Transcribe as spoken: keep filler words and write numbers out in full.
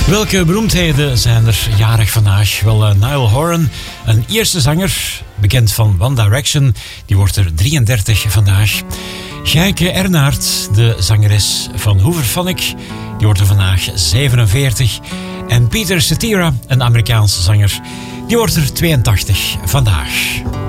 Welke beroemdheden zijn er jarig vandaag? Wel, uh, Niall Horan, een Ierse zanger, bekend van One Direction, die wordt er drieëndertig vandaag. Gijke Ernaert, de zangeres van Hooverphonic, die wordt er vandaag zevenenveertig. En Peter Cetera, een Amerikaanse zanger, die wordt er tweeëntachtig vandaag.